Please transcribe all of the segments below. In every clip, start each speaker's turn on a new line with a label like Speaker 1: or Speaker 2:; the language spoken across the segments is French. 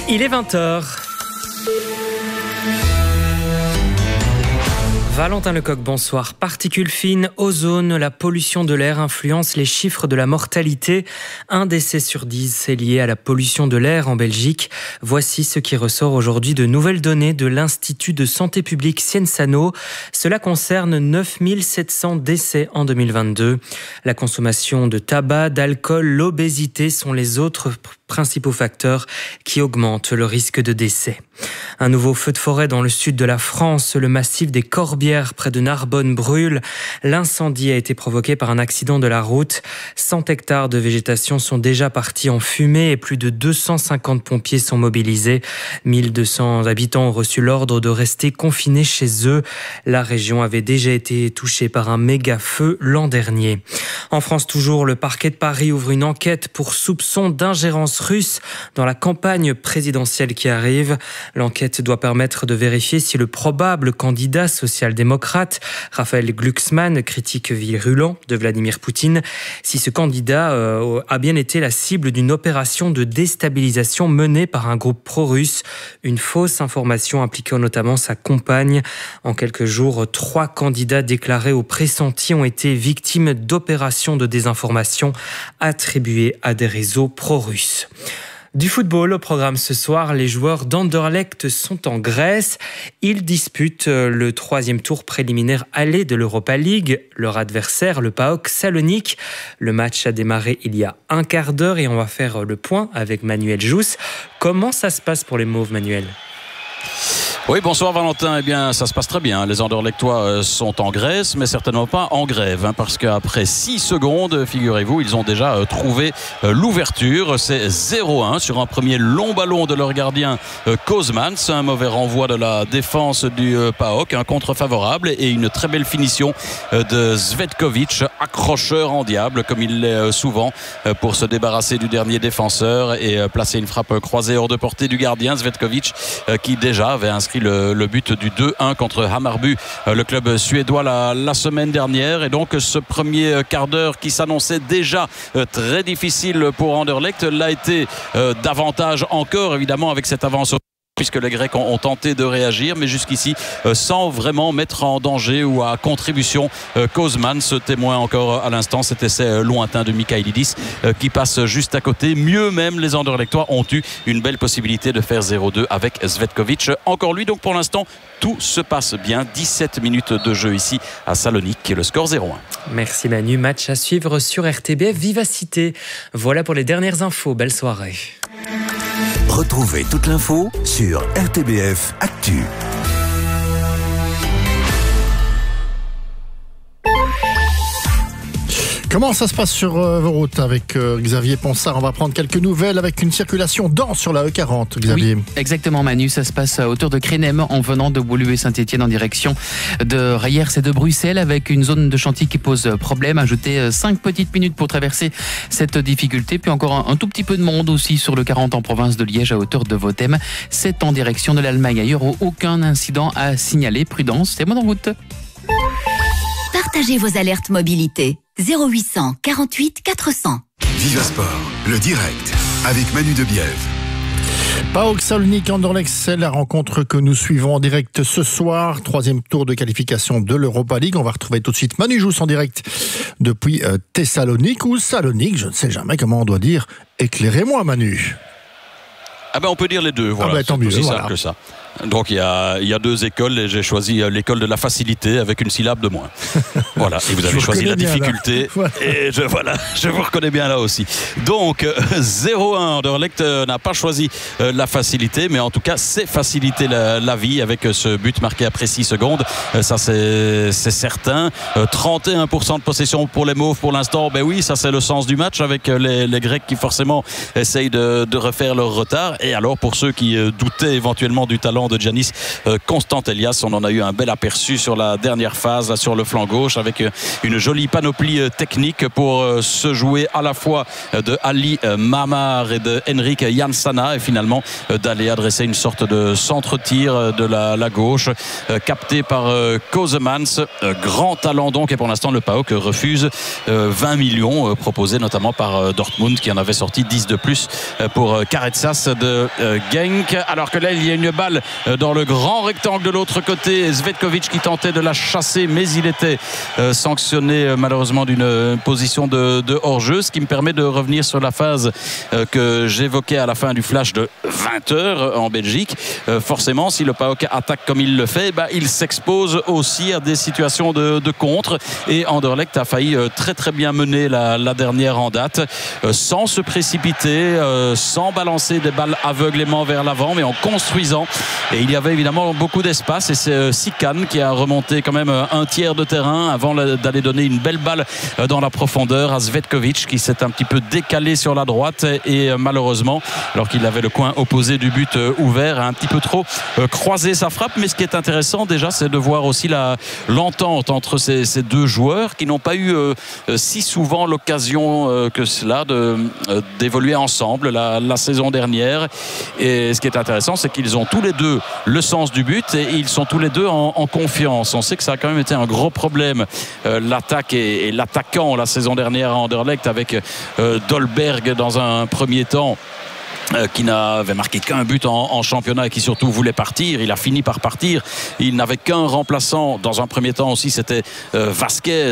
Speaker 1: Il est 20h. Valentin Lecoq, bonsoir. Particules fines, ozone, la pollution de l'air influence les chiffres de la mortalité. 1 décès sur 10 est lié à la pollution de l'air en Belgique. Voici ce qui ressort aujourd'hui de nouvelles données de l'Institut de santé publique Cienzano. Cela concerne 9700 décès en 2022. La consommation de tabac, d'alcool, l'obésité sont les autres principaux facteurs qui augmentent le risque de décès. Un nouveau feu de forêt dans le sud de la France, le massif des Corbières près de Narbonne brûle. L'incendie a été provoqué par un accident de la route. 100 hectares de végétation sont déjà partis en fumée et plus de 250 pompiers sont mobilisés. 1200 habitants ont reçu l'ordre de rester confinés chez eux. La région avait déjà été touchée par un méga feu l'an dernier. En France toujours, le parquet de Paris ouvre une enquête pour soupçon d'ingérence russe dans la campagne présidentielle qui arrive. L'enquête doit permettre de vérifier si le probable candidat social-démocrate, Raphaël Glucksmann, critique virulent de Vladimir Poutine, si ce candidat a bien été la cible d'une opération de déstabilisation menée par un groupe pro-russe. Une fausse information impliquant notamment sa compagne. En quelques jours, 3 candidats déclarés au pressenti ont été victimes d'opérations de désinformation attribuées à des réseaux pro-russes. Du football au programme ce soir, les joueurs d'Anderlecht sont en Grèce. Ils disputent le 3e tour préliminaire aller de l'Europa League. Leur adversaire, le PAOK Salonique. Le match a démarré il y a un quart d'heure et on va faire le point avec Manuel Jousse. Comment ça se passe pour les Mauves, Manuel ?
Speaker 2: Oui, bonsoir Valentin. Eh bien, ça se passe très bien. Les Anderlechtois sont en Grèce, mais certainement pas en grève, parce qu'après 6 secondes, figurez-vous, ils ont déjà trouvé l'ouverture. C'est 0-1 sur un premier long ballon de leur gardien Kozmans. Un mauvais renvoi de la défense du PAOK, un contre favorable et une très belle finition de Zvetkovic, accrocheur en diable, comme il l'est souvent, pour se débarrasser du dernier défenseur et placer une frappe croisée hors de portée du gardien Zvetkovic, qui déjà avait inscrit le but du 2-1 contre Hammarby, le club suédois la semaine dernière. Et donc ce premier quart d'heure qui s'annonçait déjà très difficile pour Anderlecht l'a été davantage encore, évidemment, avec cette avance, puisque les Grecs ont tenté de réagir, mais jusqu'ici sans vraiment mettre en danger ou à contribution Kozman. Ce témoin encore à l'instant, cet essai lointain de Michailidis qui passe juste à côté. Mieux même, les Anderlechtois ont eu une belle possibilité de faire 0-2 avec Zvetkovic. Encore lui, donc pour l'instant, tout se passe bien. 17 minutes de jeu ici à Salonique et le score 0-1.
Speaker 1: Merci Manu, match à suivre sur RTBF Vivacité. Voilà pour les dernières infos, belle soirée.
Speaker 3: Retrouvez toute l'info sur RTBF Actu.
Speaker 4: Comment ça se passe sur vos routes avec Xavier Ponsard? On va prendre quelques nouvelles avec une circulation dense sur la E40, Xavier.
Speaker 5: Oui, exactement Manu, ça se passe autour de Crénem en venant de Woluwe-Saint-Étienne en direction de Rayers et de Bruxelles, avec une zone de chantier qui pose problème. Ajoutez 5 petites minutes pour traverser cette difficulté. Puis encore un tout petit peu de monde aussi sur le 40 en province de Liège à hauteur de Vothem. C'est en direction de l'Allemagne. Ailleurs, aucun incident à signaler. Prudence, c'est bon en route.
Speaker 6: Partagez vos alertes mobilité. 0800 48 400.
Speaker 3: Viva Sport, le direct, avec Manu Debiève.
Speaker 4: PAOK Salonique Anderlecht, c'est la rencontre que nous suivons en direct ce soir. 3e tour de qualification de l'Europa League. On va retrouver tout de suite Manu Jousse en direct depuis Thessalonique ou Salonique, je ne sais jamais comment on doit dire. Éclairez-moi Manu.
Speaker 2: Ah ben on peut dire les deux, voilà.
Speaker 4: Tant
Speaker 2: c'est
Speaker 4: mieux,
Speaker 2: aussi
Speaker 4: voilà.
Speaker 2: simple que ça. Donc il y a 2 écoles et j'ai choisi l'école de la facilité avec une syllabe de moins. Voilà, et vous avez choisi la difficulté. Voilà. Et je vous reconnais bien là aussi. Donc 0-1, Anderlecht n'a pas choisi la facilité, mais en tout cas c'est faciliter la vie avec ce but marqué après 6 secondes. Ça c'est certain. 31% de possession pour les Mauves pour l'instant. Ben oui, ça c'est le sens du match avec les Grecs qui forcément essayent de refaire leur retard. Et alors pour ceux qui doutaient éventuellement du talent de Giannis Constantelias, on en a eu un bel aperçu sur la dernière phase là, sur le flanc gauche, avec une jolie panoplie technique pour se jouer à la fois de Ali Mamar et de Henrik Jansana, et finalement d'aller adresser une sorte de centre-tir de la gauche, capté par Kozemans. Grand talent donc, et pour l'instant le PAOK refuse 20 millions proposés notamment par Dortmund, qui en avait sorti 10 de plus pour Karetsas de Genk. Alors que là, il y a une balle dans le grand rectangle de l'autre côté. Zvetkovic qui tentait de la chasser, mais il était sanctionné malheureusement d'une position de hors-jeu, ce qui me permet de revenir sur la phase que j'évoquais à la fin du flash de 20h en Belgique. Forcément, si le PAOK attaque comme il le fait, il s'expose aussi à des situations de contre, et Anderlecht a failli très très bien mener la dernière en date, sans se précipiter, sans balancer des balles aveuglément vers l'avant, mais en construisant. Et il y avait évidemment beaucoup d'espace, et c'est Sikan qui a remonté quand même un tiers de terrain avant d'aller donner une belle balle dans la profondeur à Zvetkovic, qui s'est un petit peu décalé sur la droite, et malheureusement, alors qu'il avait le coin opposé du but ouvert, a un petit peu trop croisé sa frappe. Mais ce qui est intéressant déjà, c'est de voir aussi l'entente entre ces deux joueurs qui n'ont pas eu si souvent l'occasion que cela d'évoluer ensemble la saison dernière. Et ce qui est intéressant, c'est qu'ils ont tous les deux le sens du but, et ils sont tous les deux en confiance. On sait que ça a quand même été un gros problème, l'attaque et l'attaquant la saison dernière à Anderlecht, avec Dolberg dans un premier temps, qui n'avait marqué qu'un but en championnat et qui surtout voulait partir. Il a fini par partir. Il n'avait qu'un remplaçant dans un premier temps aussi, c'était Vasquez.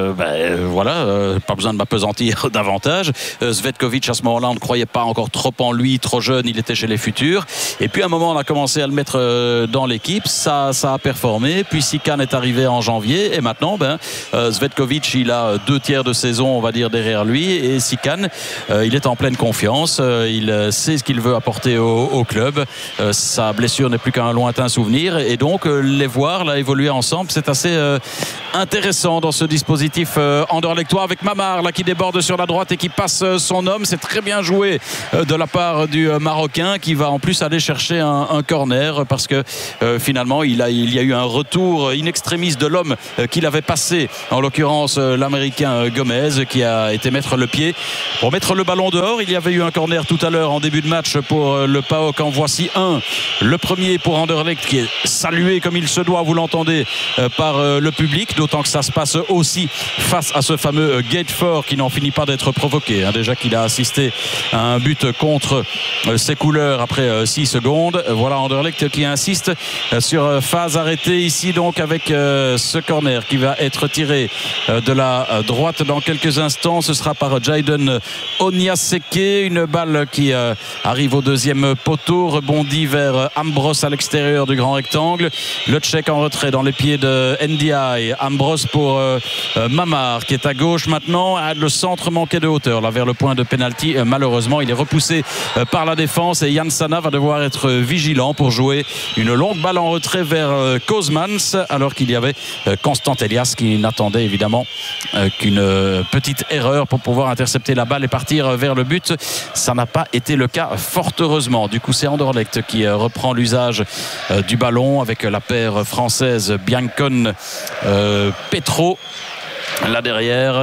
Speaker 2: Pas besoin de m'apesantir davantage. Zvetkovic, à ce moment-là, on ne croyait pas encore trop en lui, trop jeune, il était chez les futurs. Et puis à un moment, on a commencé à le mettre dans l'équipe. Ça a performé. Puis Sikan est arrivé en janvier, et maintenant Zvetkovic, il a 2 tiers de saison, on va dire, derrière lui, et Sikan, il est en pleine confiance. Il sait ce qu'il veut apporter au club. Sa blessure n'est plus qu'un lointain souvenir, et donc les voir là évoluer ensemble, c'est assez intéressant dans ce dispositif anderlechtois, avec Mamar là qui déborde sur la droite et qui passe son homme. C'est très bien joué de la part du Marocain, qui va en plus aller chercher un corner, parce que finalement il y a eu un retour in extremis de l'homme qu'il avait passé, en l'occurrence l'Américain Gomez, qui a été mettre le pied pour mettre le ballon dehors. Il y avait eu un corner tout à l'heure en début de match pour le PAOK. En voici un, le premier pour Anderlecht, qui est salué comme il se doit, vous l'entendez, par le public, d'autant que ça se passe aussi face à ce fameux Gateford qui n'en finit pas d'être provoqué, déjà qu'il a assisté à un but contre ses couleurs après 6 secondes. Voilà Anderlecht qui insiste sur phase arrêtée ici, donc avec ce corner qui va être tiré de la droite dans quelques instants. Ce sera par Jaden Onyaseke, une balle qui arrive au deuxième poteau, rebondit vers Ambros à l'extérieur du grand rectangle. Le Tchèque en retrait dans les pieds de Ndiaye. Ambros pour Mamar qui est à gauche maintenant. Le centre manquait de hauteur là vers le point de pénalty. Malheureusement, il est repoussé par la défense, et Jan Sana va devoir être vigilant pour jouer une longue balle en retrait vers Kozmans, alors qu'il y avait Constant Elias qui n'attendait évidemment qu'une petite erreur pour pouvoir intercepter la balle et partir vers le but. Ça n'a pas été le cas, fort heureusement. Du coup, c'est Anderlecht qui reprend l'usage du ballon avec la paire française Biancon Petro là derrière.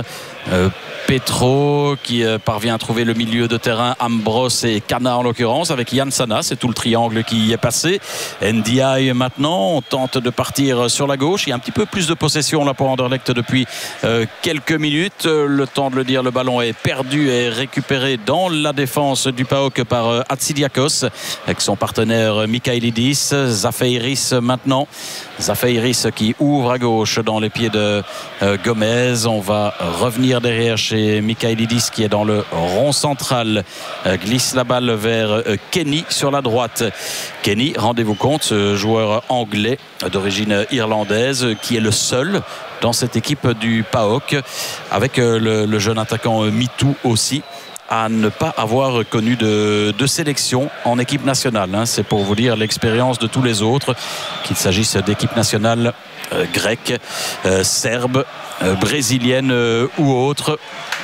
Speaker 2: Petro qui parvient à trouver le milieu de terrain, Ambros et Kana en l'occurrence, avec Jan Sana, c'est tout le triangle qui y est passé. Ndiaye maintenant, on tente de partir sur la gauche. Il y a un petit peu plus de possession là pour Anderlecht depuis quelques minutes. Le temps de le dire, le ballon est perdu et récupéré dans la défense du PAOK par Hatzidakos avec son partenaire Michailidis. Zafeiris maintenant. Zafeiris qui ouvre à gauche dans les pieds de Gomez. On va revenir derrière chez Michailidis qui est dans le rond central, glisse la balle vers Kenny sur la droite. Kenny, rendez-vous compte, ce joueur anglais d'origine irlandaise qui est le seul dans cette équipe du PAOK, avec le jeune attaquant Mitou aussi, à ne pas avoir connu de sélection en équipe nationale. C'est pour vous dire l'expérience de tous les autres, qu'il s'agisse d'équipe nationale grecque, serbe, brésilienne ou autre.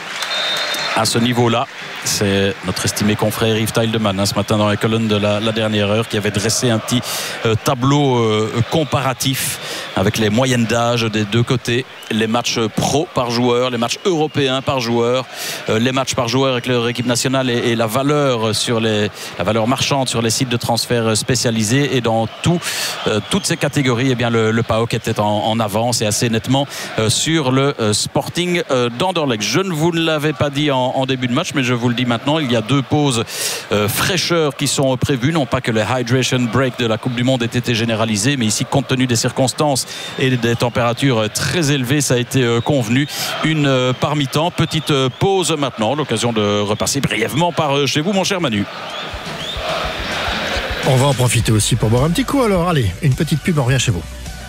Speaker 2: À ce niveau-là, c'est notre estimé confrère Yves Teildemann ce matin dans la colonne de la dernière heure, qui avait dressé un petit tableau comparatif avec les moyennes d'âge des deux côtés. les matchs pro par joueur, les matchs européens par joueur, les matchs par joueur avec leur équipe nationale et la valeur la valeur marchande sur les sites de transfert spécialisés. Et dans toutes ces catégories, eh bien le PAOK était en avance et assez nettement sur le Sporting d'Anderlecht. Je ne vous l'avais pas dit en début de match, mais je vous le dis maintenant, il y a 2 pauses fraîcheurs qui sont prévues. Non pas que les hydration break de la Coupe du Monde aient été généralisés, mais ici, compte tenu des circonstances et des températures très élevées, ça a été convenu. Une par mi-temps, petite pause maintenant, l'occasion de repasser brièvement par chez vous, mon cher Manu.
Speaker 4: On va en profiter aussi pour boire un petit coup. Alors allez, une petite pub, on revient chez vous.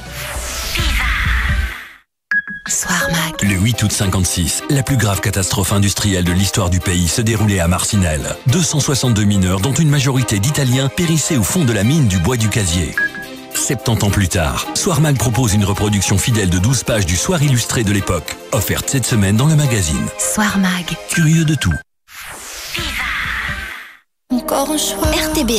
Speaker 6: Soir Mag.
Speaker 7: Le 8 août 56, la plus grave catastrophe industrielle de l'histoire du pays se déroulait à Marcinelle. 262 mineurs, dont une majorité d'Italiens, périssaient au fond de la mine du bois du Casier. 70 ans plus tard, Soir Mag propose une reproduction fidèle de 12 pages du Soir illustré de l'époque, offerte cette semaine dans le magazine.
Speaker 6: Soir Mag.
Speaker 7: Curieux de tout.
Speaker 6: Encore un choix. RTB